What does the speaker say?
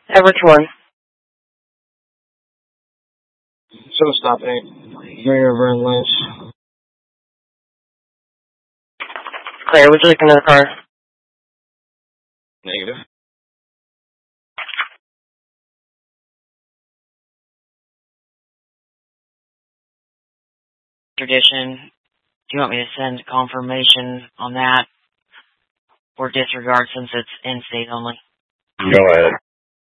Which one? So stop it. You're over in Lynch. Claire, would you like another car? Negative. Tradition. Do you want me to send confirmation on that? Or disregard since it's in-state only? Go ahead.